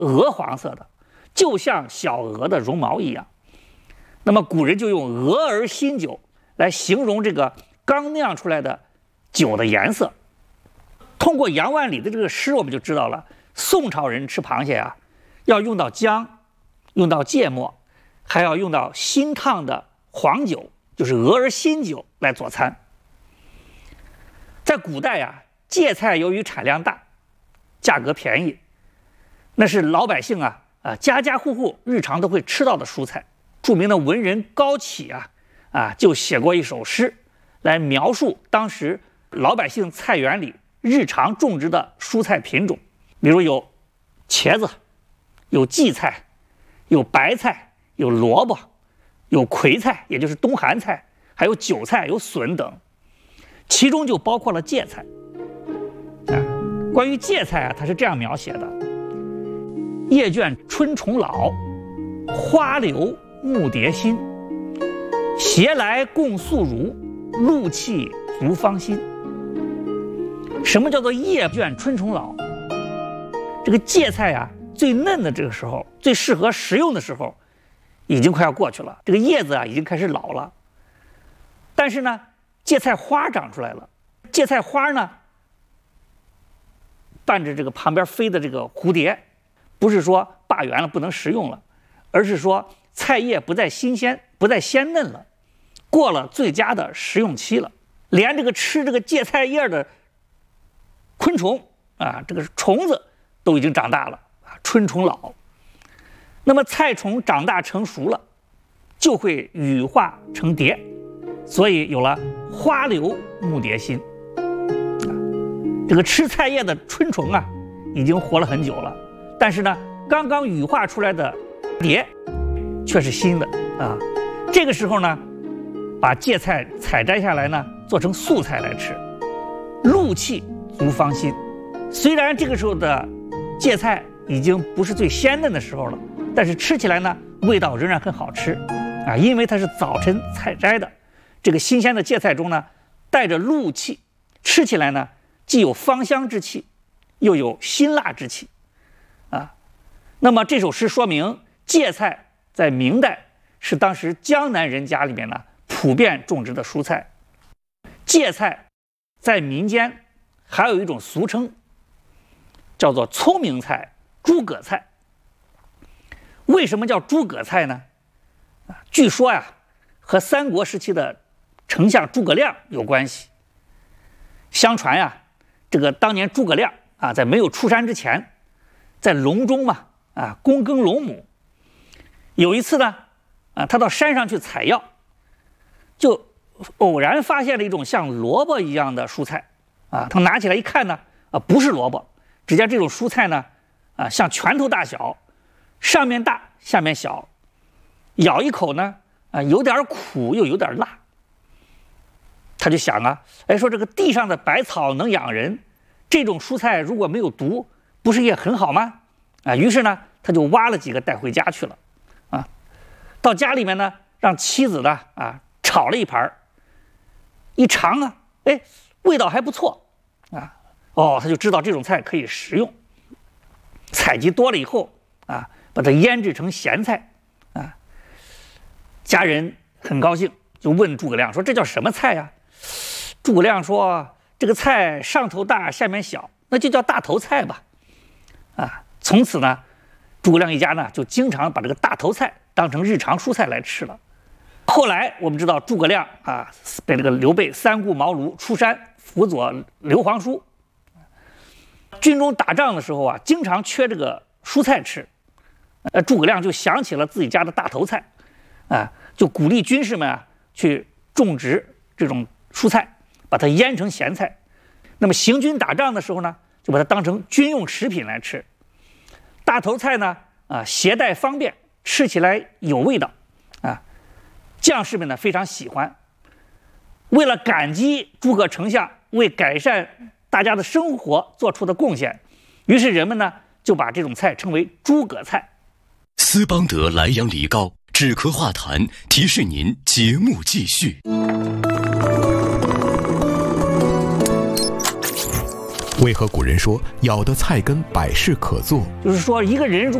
鹅黄色的，就像小鹅的绒毛一样。那么古人就用鹅儿新酒来形容这个刚酿出来的酒的颜色。通过杨万里的这个诗，我们就知道了，宋朝人吃螃蟹啊，要用到姜，用到芥末，还要用到新烫的黄酒，就是鹅儿新酒来佐餐。在古代呀，芥菜由于产量大，价格便宜，那是老百姓家家户户日常都会吃到的蔬菜。著名的文人高启就写过一首诗来描述当时老百姓菜园里日常种植的蔬菜品种，比如有茄子，有荠菜，有白菜，有萝卜，有葵菜，也就是冬寒菜，还有韭菜，有笋等，其中就包括了芥菜。关于芥菜它是这样描写的：叶卷春虫老，花流木蝶新，携来共宿乳，露气足芳心。什么叫做叶卷春虫老？这个芥菜最嫩的这个时候，最适合食用的时候，已经快要过去了，这个叶子已经开始老了。但是呢，芥菜花长出来了，芥菜花呢，伴着这个旁边飞的这个蝴蝶，不是说罢园了不能食用了，而是说菜叶不再新鲜，不再鲜嫩了，过了最佳的食用期了。连这个吃这个芥菜叶的昆虫这个虫子都已经长大了，春虫老。那么菜虫长大成熟了，就会羽化成蝶，所以有了花流木蝶新。这个吃菜叶的春虫已经活了很久了，但是呢，刚刚羽化出来的蝶却是新的这个时候呢，把芥菜采摘下来呢，做成素菜来吃，露气足芳心。虽然这个时候的芥菜已经不是最鲜嫩的时候了，但是吃起来呢，味道仍然很好吃因为它是早晨采摘的，这个新鲜的芥菜中呢，带着露气，吃起来呢，既有芳香之气，又有辛辣之气那么这首诗说明芥菜在明代是当时江南人家里面呢普遍种植的蔬菜。芥菜在民间还有一种俗称，叫做聪明菜、诸葛菜。为什么叫诸葛菜呢？据说和三国时期的丞相诸葛亮有关系。相传这个当年诸葛亮在没有出山之前，在隆中躬耕龙母。有一次呢他到山上去采药，就偶然发现了一种像萝卜一样的蔬菜他拿起来一看呢不是萝卜。只见这种蔬菜呢像拳头大小，上面大下面小，咬一口呢有点苦又有点辣。他就想说这个地上的百草能养人，这种蔬菜如果没有毒，不是也很好吗？于是呢他就挖了几个带回家去了到家里面呢，让妻子呢炒了一盘，一尝味道还不错他就知道这种菜可以食用。采集多了以后把它腌制成咸菜家人很高兴，就问诸葛亮说：“这叫什么菜呀？”诸葛亮说：“这个菜上头大下面小，那就叫大头菜吧。”从此呢，诸葛亮一家呢就经常把这个大头菜当成日常蔬菜来吃了。后来我们知道诸葛亮被这个刘备三顾茅庐出山辅佐刘皇叔，军中打仗的时候经常缺这个蔬菜吃，诸葛亮就想起了自己家的大头菜就鼓励军士们去种植这种蔬菜，把它腌成咸菜。那么行军打仗的时候呢，就把它当成军用食品来吃。大头菜呢携带方便，吃起来有味道将士们呢非常喜欢。为了感激诸葛丞相为改善大家的生活做出的贡献，于是人们呢就把这种菜称为诸葛菜。 斯邦德莱阳梨膏止咳化痰，提示您节目继续。 为为何古人说咬的菜根百事可做？ 就是说一个人如